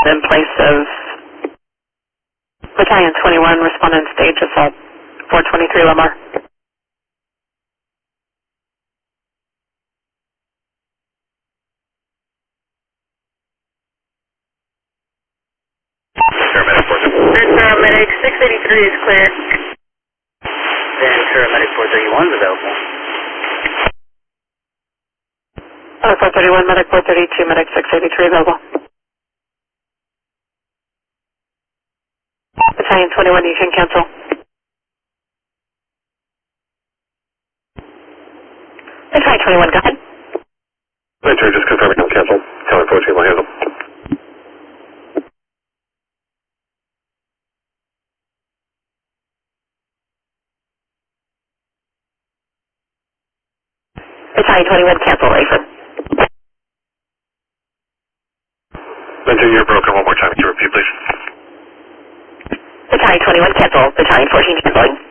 in place of Battalion 21, respondent stage assault, 423 Lamar. Paramedic 683 is clear. Then paramedic 431 is available. 431, medic 432, medic 683 available. Battalion 21, you can cancel. Battalion 21, go ahead. Battalion just confirming no cancel. Battalion 14 will handle. Battalion 21, cancel, Rayford. Battalion, you're broken one more time. Can you repeat, please? Battalion 21, cancel. Battalion 14, canceling.